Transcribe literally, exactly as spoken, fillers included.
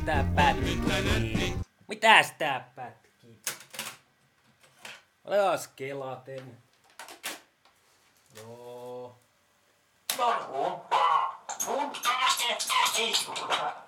tää pätkii? Mitäs tää pätkii? Ole askelaten. Joo. No, mutta, mutta,